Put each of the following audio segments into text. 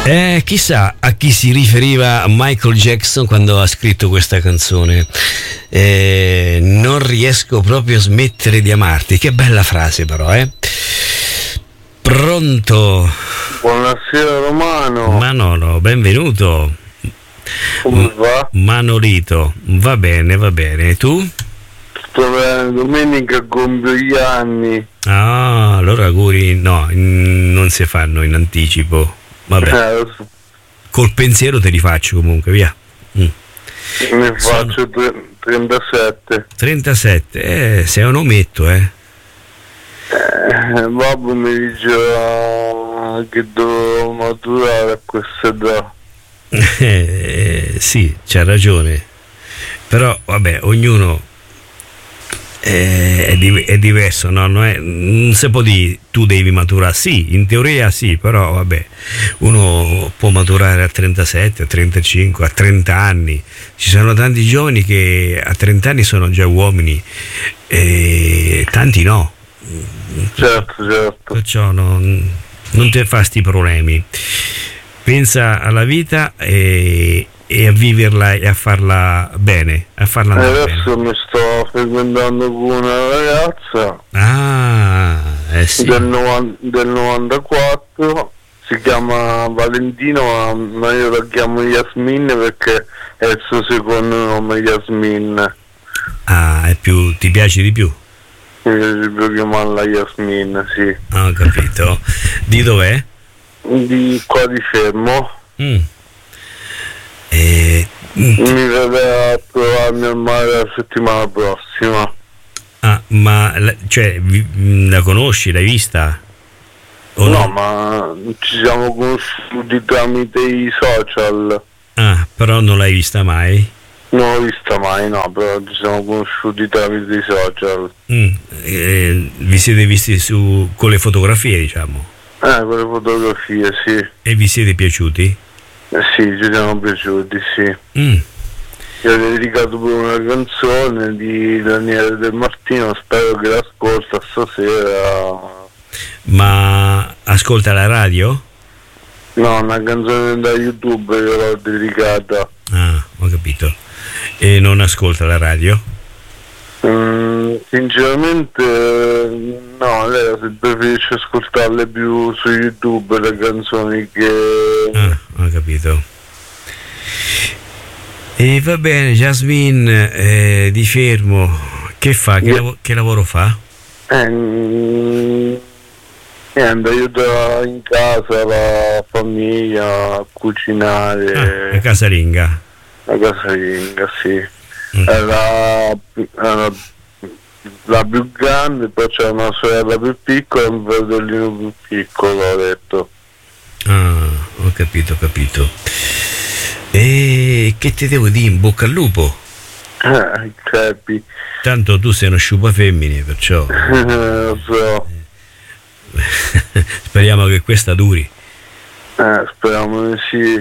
Chissà a chi si riferiva Michael Jackson quando ha scritto questa canzone. Non riesco proprio a smettere di amarti. Che bella frase però, Pronto? Buonasera Romano. Manolo, benvenuto. Come va? Manolito, va bene, va bene. Tu? Sto bene, domenica compio gli anni. Ah, allora auguri, no, non si fanno in anticipo. Vabbè, col pensiero te li faccio comunque, via. Ne faccio 37. 37, sei un ometto, Babbo mi diceva che dovevo maturare a questa età. Sì, c'ha ragione. Però, vabbè, ognuno è diverso, no? Non si può dire tu devi maturare, sì, in teoria sì, però vabbè, uno può maturare a 37, a 35, a 30 anni. Ci sono tanti giovani che a 30 anni sono già uomini e tanti no. Certo. Perciò non ti fa sti problemi. Pensa alla vita e a viverla e a farla bene, a farla andare adesso bene. mi sto frequentando con una ragazza Sì. del 94, si chiama Valentino, ma io la chiamo Yasmin perché è il suo secondo nome, Yasmin. È più, ti piace di più? Mi piace più chiamarla Yasmin, sì. Ho capito. Di dov'è? Di qua di Fermo. Mi verrà a trovarmi al mare la settimana prossima. Ma la conosci, l'hai vista? O no, ma ci siamo conosciuti tramite i social. Però non l'hai vista mai? Non l'ho vista mai, no, però ci siamo conosciuti tramite i social. Vi siete visti con le fotografie, diciamo? Con le fotografie, sì. E vi siete piaciuti? Sì, ci siamo piaciuti, sì. Io ho dedicato pure una canzone di Daniele Del Martino, spero che l'ascolta stasera. Ma ascolta la radio? No, una canzone da YouTube io l'ho dedicata. Ho capito. E non ascolta la radio? Sinceramente no, lei preferisce ascoltarle più su YouTube le canzoni che... ho capito. E va bene, Jasmine di Fermo, che fa? Che lavoro fa? Niente, aiuta in casa la famiglia a cucinare. La casalinga. La casalinga, sì. È la più grande, poi c'è una sorella più piccola e un fratellino più piccolo, ho detto. Ho capito. E che ti devo dire? In bocca al lupo. Crepi. Tanto tu sei uno sciupa femmine, perciò Lo so. speriamo che questa duri. Speriamo di sì.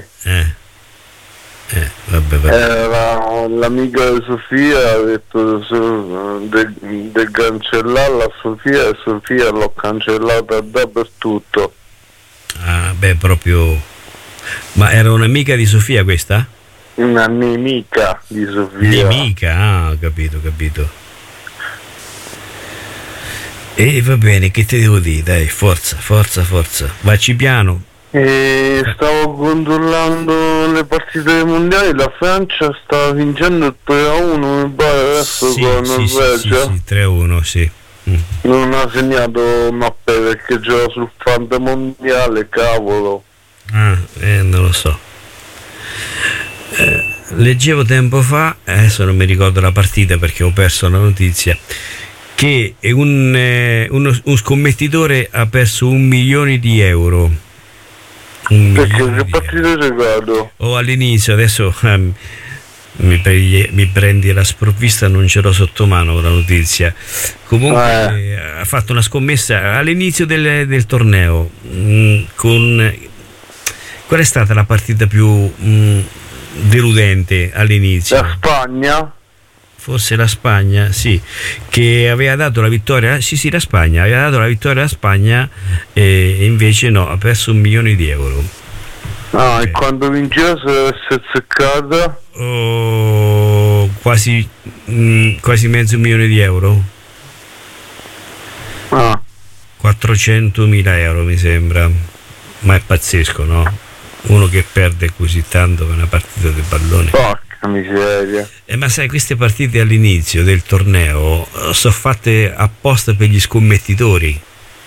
Vabbè. Era l'amica di Sofia, ha detto del cancellarla a Sofia, e Sofia l'ho cancellata dappertutto. Proprio. Ma era un'amica di Sofia questa? Una nemica di Sofia. Nemica, ho capito. E va bene, che ti devo dire? Dai, forza. Vacci piano. Stavo controllando le partite dei mondiali, la Francia sta vincendo 3-1, mi pare adesso con Norvegia. Sì, 3-1, sì. Non ha segnato Mappé perché gioca sul fronte mondiale, cavolo. Non lo so. Leggevo tempo fa, adesso non mi ricordo la partita perché ho perso la notizia, che uno scommettitore ha perso 1 milione di euro. Perché che partita c'è vado? All'inizio, adesso mi prendi la sprovvista, non ce l'ho sotto mano la notizia. Comunque ha fatto una scommessa all'inizio del torneo. Qual è stata la partita più deludente all'inizio? La Spagna? Forse la Spagna, sì, che aveva dato la vittoria, sì, la Spagna, aveva dato la vittoria alla Spagna e invece no, ha perso 1 milione di euro. E quando vinceva se è seccata? Quasi €500.000. 400.000 euro mi sembra, ma è pazzesco, no? Uno che perde così tanto per una partita di pallone. Porca miseria. Ma sai, queste partite all'inizio del torneo sono fatte apposta per gli scommettitori,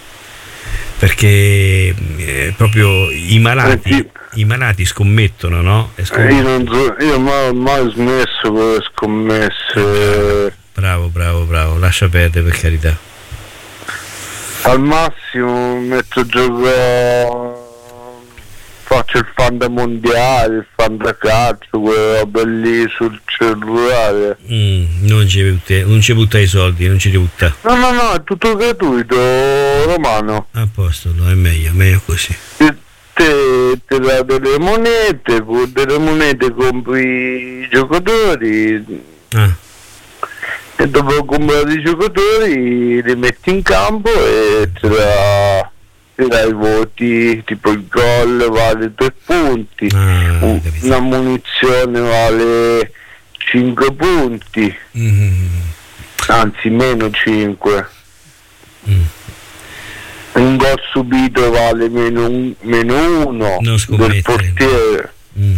perché proprio i malati scommettono, no? Io mai ho smesso con le scommesse. Bravo, lascia perdere, per carità. Al massimo metto a giocare, faccio il fanda mondiale, il fanda calcio, quelle robe lì sul cellulare. Non ci butta i soldi, non ci butta. No, è tutto gratuito, Romano. A posto, no, è meglio così. Te dà delle monete, con delle monete compri i giocatori. E dopo comprare i giocatori li metti in campo e ti dai i voti, tipo il gol vale 3 punti, una munizione vale 5 punti, anzi meno 5. Un gol subito vale meno 1 del portiere.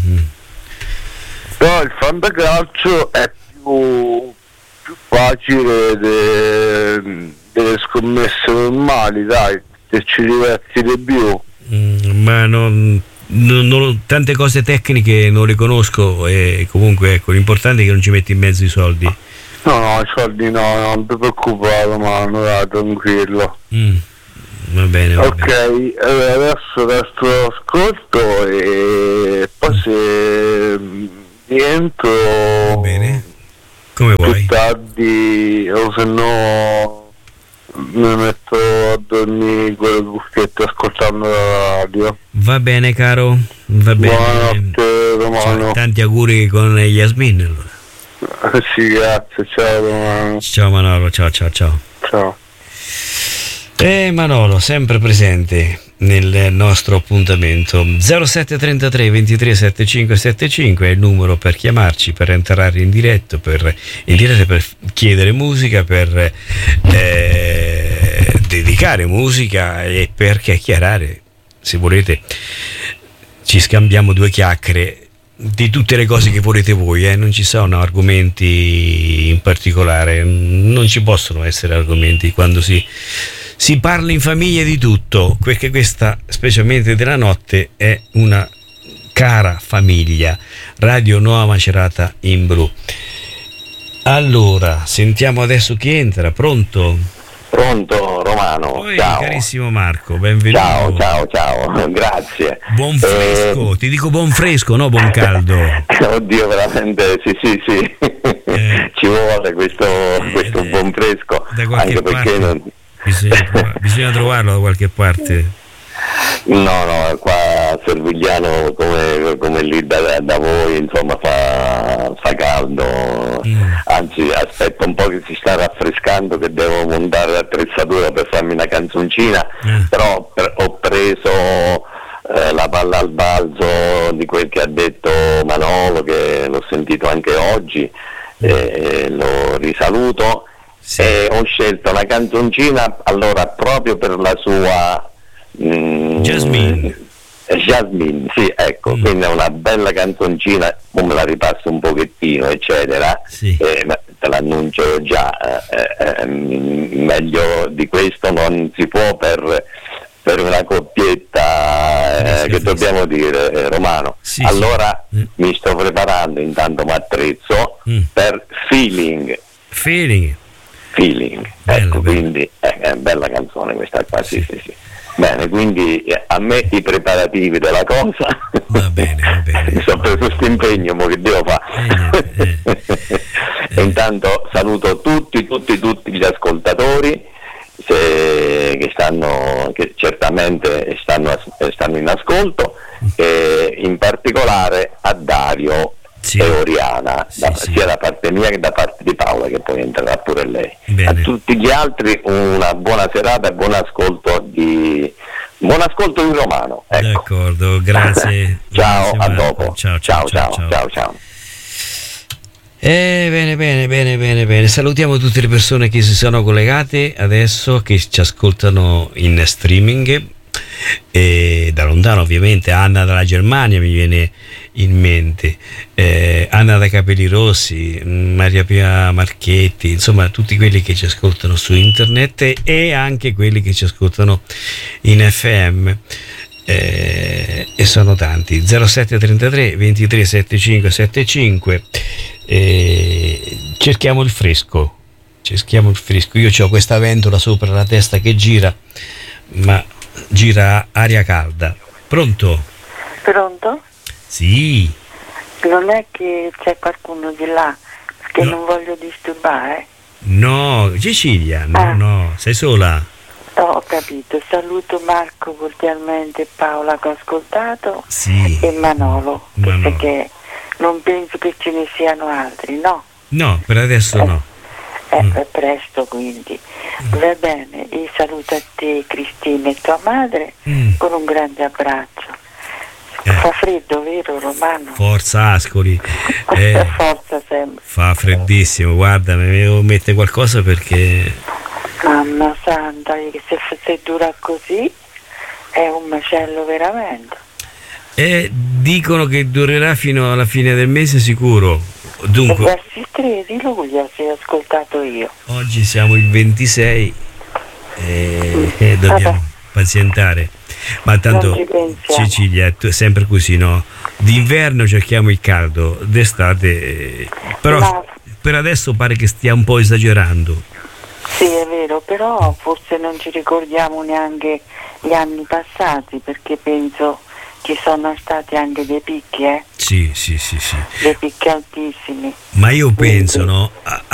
Però il fantacalcio è più facile delle scommesse normali, dai, se ci diverti di più. Ma non, tante cose tecniche non le conosco, e comunque ecco, l'importante è che non ci metti in mezzo i soldi. No, i soldi no, non ti preoccupare, ma dai, tranquillo. Va bene. Ok, adesso resto ascolto e poi se rientro. Va bene. Come vuoi. Più tardi, o se no mi metto a dormire con le cuffiette ascoltando la radio. Va bene, caro, va bene. Buonanotte, Romano. Tanti auguri con Yasmin, allora. Sì, grazie, ciao Romano. Ciao Manolo, ciao. Ciao. E Manolo, sempre presente nel nostro appuntamento. 0733 23 75 75 è il numero per chiamarci, per entrare in diretta, per chiedere musica, per dedicare musica e per chiacchierare. Se volete ci scambiamo 2 chiacchiere di tutte le cose che volete voi, non ci sono argomenti in particolare, non ci possono essere argomenti quando si parla in famiglia di tutto, perché questa, specialmente della notte, è una cara famiglia. Radio Nuova Macerata in Blu. Allora, sentiamo adesso chi entra. Pronto? Pronto, Romano. Poi, ciao. Carissimo Marco, benvenuto. Ciao, grazie. Buon fresco, ti dico buon fresco, no buon caldo. Oddio, veramente, sì. Ci vuole questo buon fresco, anche perché bisogna trovarlo da qualche parte. No, qua a Servigliano come lì da voi, insomma, fa caldo. Anzi, aspetto un po' che si sta raffrescando, che devo montare l'attrezzatura per farmi una canzoncina, però ho preso la palla al balzo di quel che ha detto Manolo, che l'ho sentito anche oggi, lo risaluto. Sì. E ho scelto una canzoncina, allora, proprio per la sua Jasmine, sì, ecco, quindi è una bella canzoncina, come la ripasso un pochettino, eccetera. Sì. Te l'annuncio già, meglio di questo non si può per una coppietta, che dobbiamo dire, Romano. Sì, allora mi sto preparando, intanto mi attrezzo per Feeling. Bella, Ecco, quindi è bella canzone questa qua, sì. Bene, quindi a me i preparativi della cosa. Va bene. Mi sono preso questo impegno, ma che devo fare? E intanto saluto tutti gli ascoltatori che certamente stanno in ascolto, e in particolare a Dario e Oriana, sia da parte mia che da parte di Paola, che poi entrerà pure lei. Bene. A tutti gli altri una buona serata e buon ascolto di Buon ascolto di Romano. Ecco. D'accordo, grazie. Ciao, grazie, a dopo. Ciao. Bene. Salutiamo tutte le persone che si sono collegate adesso, che ci ascoltano in streaming. E da lontano, ovviamente, Anna dalla Germania mi viene in mente, Anna da Capelli Rossi, Maria Pia Marchetti, insomma tutti quelli che ci ascoltano su internet e anche quelli che ci ascoltano in FM, e sono tanti. 0733 23 75 75. Cerchiamo il fresco. Io ho questa ventola sopra la testa che gira, ma gira aria calda. Pronto? Sì. Non è che c'è qualcuno di là, perché non voglio disturbare. No, Cecilia, no, sei sola? Ho capito. Saluto Marco cordialmente, Paola che ho ascoltato, sì. E Manolo. Perché non penso che ce ne siano altri, no? No, per adesso no. È presto, quindi va bene. Io saluto a te, Cristina, e tua madre con un grande abbraccio. Fa freddo, vero Romano? Forza Ascoli. Forza sempre. Fa freddissimo, guarda, mi devo mettere qualcosa perché... Mamma santa, che se dura così è un macello veramente. Dicono che durerà fino alla fine del mese sicuro. Dunque, verso il 3 di luglio, se ho ascoltato io. Oggi siamo il 26 e dobbiamo pazientare. Ma tanto, Cecilia, è sempre così, no? D'inverno cerchiamo il caldo, d'estate, però per adesso pare che stia un po' esagerando. Sì, è vero, però forse non ci ricordiamo neanche gli anni passati, perché penso ci sono stati anche dei picchi, Sì. dei picchi altissimi. Ma io penso, no?